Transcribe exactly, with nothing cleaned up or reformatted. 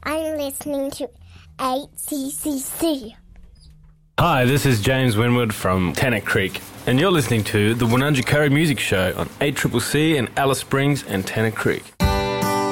I'm listening to eight C C C. Hi, this is James Winwood from Tanner Creek, and you're listening to the Wununji Curry Music Show on eight C C C in Alice Springs and Tanner Creek.